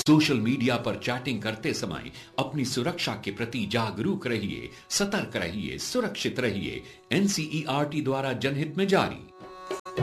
Social media पर chatting करते समय अपनी सुरक्षा के प्रति जागरूक रहिए, सतर्क रहिए, सुरक्षित रहिए। एनसीईआरटी द्वारा जनहित में जारी।